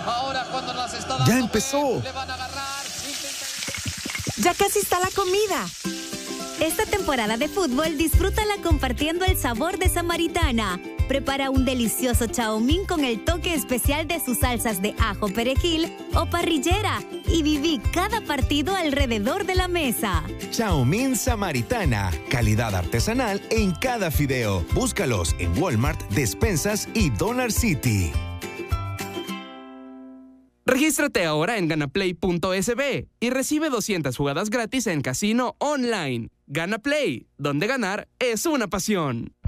¡Ya empezó! Ya casi está la comida. Esta temporada de fútbol disfrútala compartiendo el sabor de Samaritana. Prepara un delicioso chaomín con el toque especial de sus salsas de ajo, perejil o parrillera y viví cada partido alrededor de la mesa. Chaomín Samaritana, calidad artesanal en cada fideo. Búscalos en Walmart, Despensas y Dollar City. Regístrate ahora en ganaplay.sb y recibe 200 jugadas gratis en casino online. Gana Play, donde ganar es una pasión.